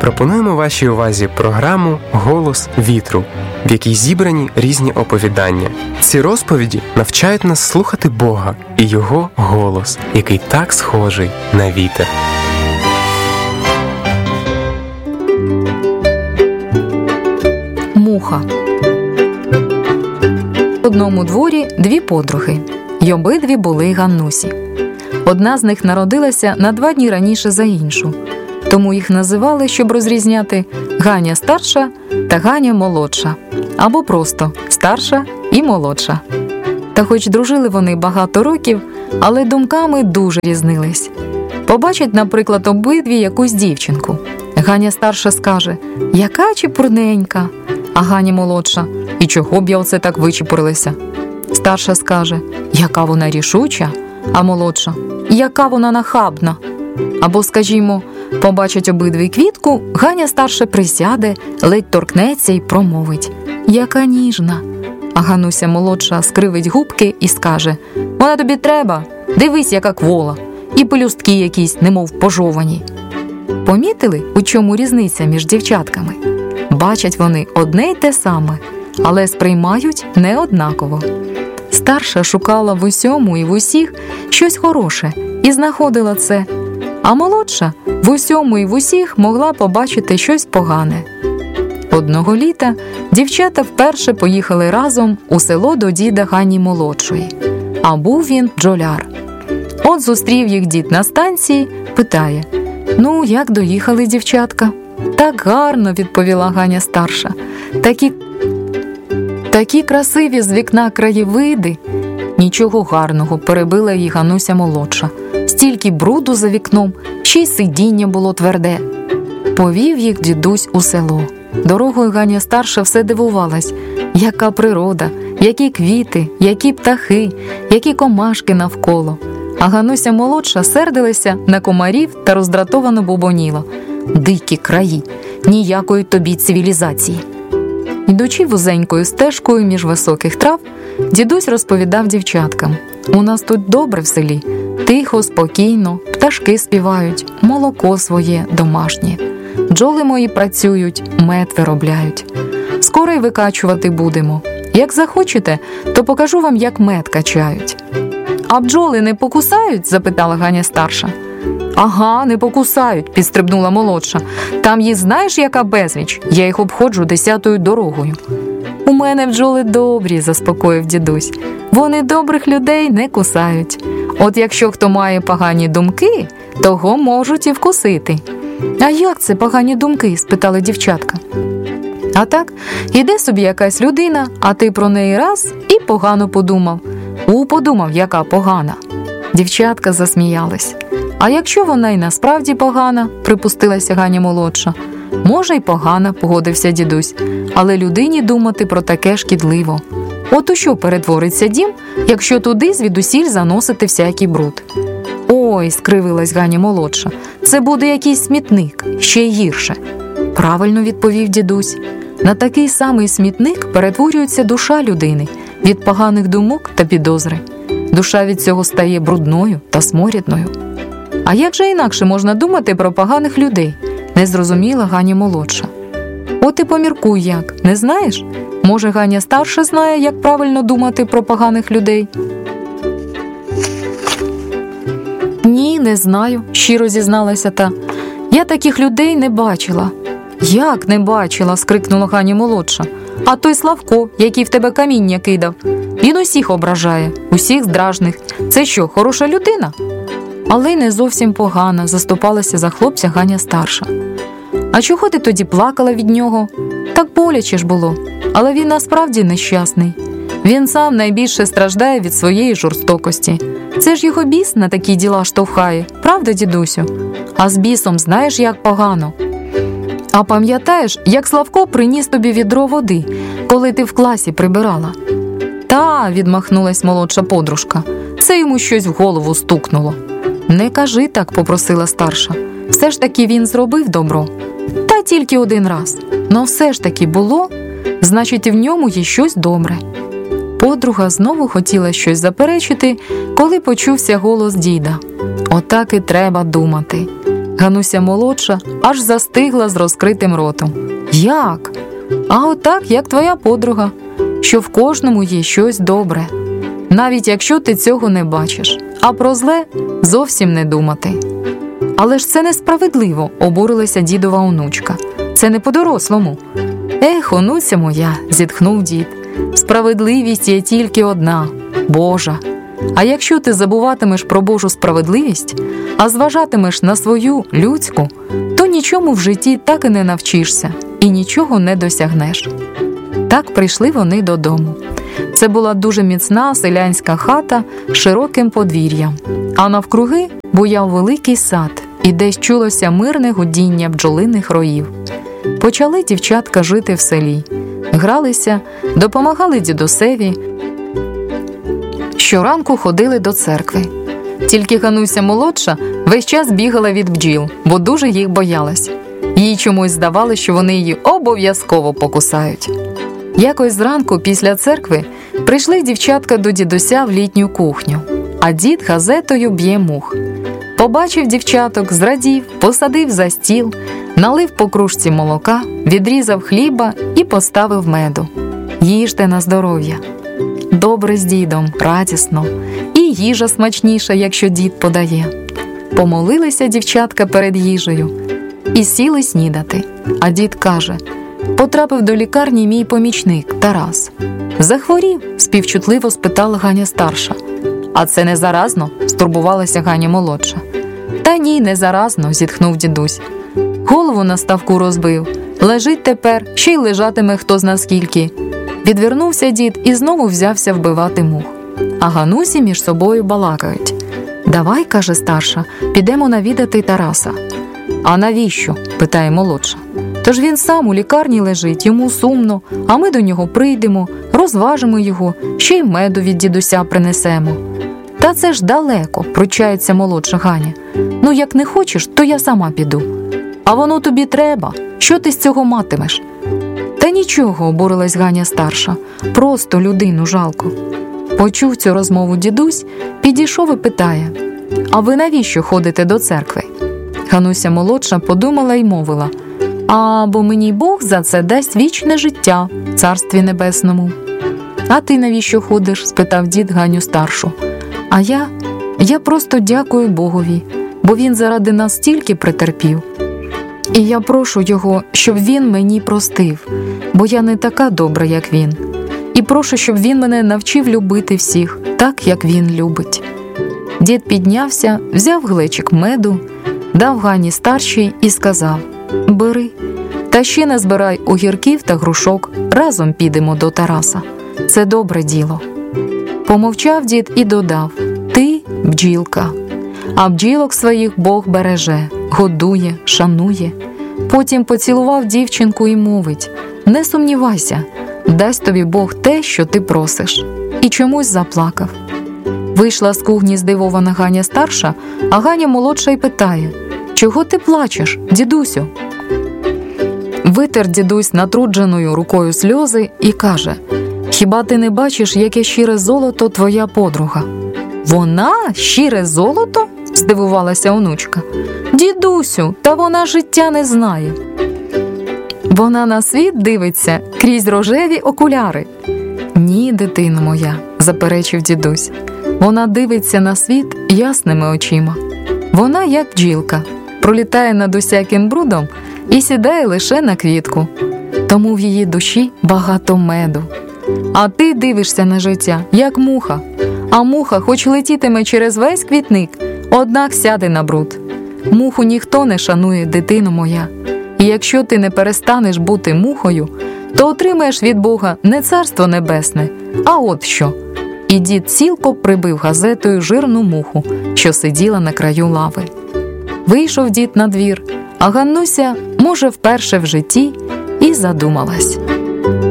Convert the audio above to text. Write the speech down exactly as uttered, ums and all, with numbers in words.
Пропонуємо вашій увазі програму «Голос вітру», в якій зібрані різні оповідання. Ці розповіді навчають нас слухати Бога і Його голос, який так схожий на вітер. Муха. В одному дворі дві подруги, й обидві були Ганнусі. Одна з них народилася на два дні раніше за іншу, тому їх називали, щоб розрізняти, Ганя старша та Ганя молодша, або просто старша і молодша. Та хоч дружили вони багато років, але думками дуже різнились. Побачать, наприклад, обидві якусь дівчинку. Ганя старша скаже: «Яка чепурненька», а Ганя молодша: «І чого б я оце так вичепурилася?» Старша скаже: «Яка вона рішуча», а молодша: «Яка вона нахабна». Або, скажімо, побачать обидві квітку, Ганя старша присяде, ледь торкнеться і промовить: «Яка ніжна». А Гануся молодша скривить губки і скаже: «Вона тобі треба, дивись, яка квола, і пелюстки якісь, немов пожовані». Помітили, у чому різниця між дівчатками? Бачать вони одне й те саме, але сприймають не однаково. Старша шукала в усьому і в усіх щось хороше і знаходила це, а молодша в усьому і в усіх могла побачити щось погане. Одного літа дівчата вперше поїхали разом у село до діда Гані молодшої, а був він бджоляр. От зустрів їх дід на станції, питає: «Ну, як доїхали, дівчатка?» «Так гарно», – відповіла Ганя старша. Такі, такі красиві з вікна краєвиди». «Нічого гарного», – перебила її Гануся молодша. «Стільки бруду за вікном, ще й сидіння було тверде». Повів їх дідусь у село. Дорогою Ганя старша все дивувалась: яка природа, які квіти, які птахи, які комашки навколо. А Гануся молодша сердилася на комарів та роздратовано бубоніла: «Дикі краї, ніякої тобі цивілізації». Йдучи вузенькою стежкою між високих трав, дідусь розповідав дівчаткам: «У нас тут добре в селі, тихо, спокійно, пташки співають, молоко своє домашнє. Бджоли мої працюють, мед виробляють. Скоро й викачувати будемо. Як захочете, то покажу вам, як мед качають». «А бджоли не покусають?» – запитала Ганя старша. «Ага, не покусають», – підстрибнула молодша. «Там їх знаєш, яка безліч? Я їх обходжу десятою дорогою». «У мене бджоли добрі», – заспокоїв дідусь. «Вони добрих людей не кусають. От якщо хто має погані думки, того можуть і вкусити». «А як це погані думки?» – спитали дівчатка. «А так, іде собі якась людина, а ти про неї раз і погано подумав. У, подумав, яка погана». Дівчатка засміялись. «А якщо вона й насправді погана?» – припустилася Ганя молодша. «Може й погана», – погодився дідусь, «але людині думати про таке шкідливо. От у що перетвориться дім, якщо туди звідусіль заносити всякий бруд?» «Ой», – скривилась Ганя молодша, «це буде якийсь смітник, ще й гірше». «Правильно», – відповів дідусь, «на такий самий смітник перетворюється душа людини від поганих думок та підозри. Душа від цього стає брудною та сморідною». «А як же інакше можна думати про поганих людей?» – не зрозуміла Ганя молодша. «От і поміркуй як, не знаєш? Може, Ганя старша знає, як правильно думати про поганих людей?» «Ні, не знаю», – щиро зізналася та. «Я таких людей не бачила». «Як не бачила?» – скрикнула Ганя молодша. «А той Славко, який в тебе каміння кидав, він усіх ображає, усіх здражних. Це що, хороша людина?» «Але й не зовсім погана», – заступалася за хлопця Ганя старша. «А чого ти тоді плакала від нього?» «Так боляче ж було. Але він насправді нещасний. Він сам найбільше страждає від своєї жорстокості. Це ж його біс на такі діла штовхає, правда, дідусю? А з бісом знаєш, як погано. А пам'ятаєш, як Славко приніс тобі відро води, коли ти в класі прибирала?» «Та», – відмахнулась молодша подружка, «це йому щось в голову стукнуло». «Не кажи так», – попросила старша. «Все ж таки він зробив добро». «Та тільки один раз. Но все ж таки було, значить, і в ньому є щось добре». Подруга знову хотіла щось заперечити, коли почувся голос діда. «Отак і треба думати. Гануся молодша аж застигла з розкритим ротом. Як? А отак, як твоя подруга, що в кожному є щось добре, навіть якщо ти цього не бачиш, а про зле зовсім не думати. Але ж це несправедливо, обурилася дідова онучка. Це не по-дорослому. Ех, онуця моя, зітхнув дід, справедливість є тільки одна – Божа. А якщо ти забуватимеш про Божу справедливість, а зважатимеш на свою людську, то нічому в житті так і не навчишся і нічого не досягнеш. Так прийшли вони додому. Це була дуже міцна селянська хата з широким подвір'ям, а навкруги буяв великий сад, і десь чулося мирне гудіння бджолиних роїв. Почали дівчатка жити в селі, гралися, допомагали дідусеві, щоранку ходили до церкви. Тільки Гануся молодша весь час бігала від бджіл, бо дуже їх боялась. Їй чомусь здавалося, що вони її обов'язково покусають. Якось зранку після церкви прийшли дівчатка до дідуся в літню кухню, а дід газетою б'є мух. Побачив дівчаток, зрадів, посадив за стіл, налив по кружці молока, відрізав хліба і поставив меду. Їжте на здоров'я. Добре з дідом, радісно. І їжа смачніша, якщо дід подає. Помолилися дівчатка перед їжею і сіли снідати. А дід каже: потрапив до лікарні мій помічник Тарас. Захворів? Співчутливо спитала Ганя старша. А це не заразно? Стурбувалася Ганя молодша. Та ні, не заразно, зітхнув дідусь. Голову на ставку розбив. Лежить тепер, ще й лежатиме хто зна скільки. Відвернувся дід і знову взявся вбивати мух. А Ганусі між собою балакають. Давай, каже старша, підемо навідати Тараса. А навіщо? Питає молодша. Тож він сам у лікарні лежить, йому сумно, а ми до нього прийдемо, розважимо його, ще й меду від дідуся принесемо. Та це ж далеко, пручається молодша Ганя. Ну, як не хочеш, то я сама піду. А воно тобі треба, що ти з цього матимеш? Та нічого, обурилась Ганя старша, просто людину жалко. Почув цю розмову дідусь, підійшов і питає: а ви навіщо ходите до церкви? Гануся молодша подумала й мовила: а бо мені Бог за це дасть вічне життя в Царстві Небесному. А ти навіщо ходиш? Спитав дід Ганю старшу. А я? Я просто дякую Богові, бо він заради нас стільки претерпів. І я прошу його, щоб він мені простив, бо я не така добра, як він. І прошу, щоб він мене навчив любити всіх, так, як він любить. Дід піднявся, взяв глечик меду, дав Гані старшій і сказав: бери, та ще назбирай огірків та грушок, разом підемо до Тараса. Це добре діло. Помовчав дід і додав: ти бджілка, а бджілок своїх Бог береже, годує, шанує. Потім поцілував дівчинку і мовить: не сумнівайся, дасть тобі Бог те, що ти просиш. І чомусь заплакав. Вийшла з кухні здивована Ганя старша, а Ганя молодша й питає: чого ти плачеш, дідусю? Витер дідусь натрудженою рукою сльози і каже: хіба ти не бачиш, яке щире золото твоя подруга? Вона? Щире золото? Здивувалася онучка. Дідусю, та вона життя не знає. Вона на світ дивиться крізь рожеві окуляри. Ні, дитино моя, заперечив дідусь. Вона дивиться на світ ясними очима. Вона як бджілка, пролітає над усяким брудом і сідає лише на квітку. Тому в її душі багато меду. А ти дивишся на життя, як муха. А муха, хоч летітиме через весь квітник, однак сяде на бруд. Муху ніхто не шанує, дитино моя. І якщо ти не перестанеш бути мухою, то отримаєш від Бога не царство небесне, а от що. І дід цілко прибив газетою жирну муху, що сиділа на краю лави. Вийшов дід на двір, а Ганнуся, може, вперше в житті, і задумалась.